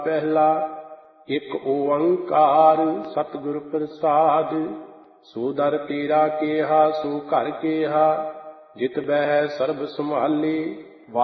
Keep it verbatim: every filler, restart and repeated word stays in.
ਪਹਿਲਾ ਇੱਕ ਓੰਕਾਰ ਸਤਿਗੁਰ ਪ੍ਰਸਾਦ। ਸੋ ਦਰ ਤੇਰਾ ਕੇਹਾ ਸੋ ਘਰ ਕੇਹਾ, ਜਿਤ ਬਹਿ ਸਰਬ ਸੰਭਾਲੇ।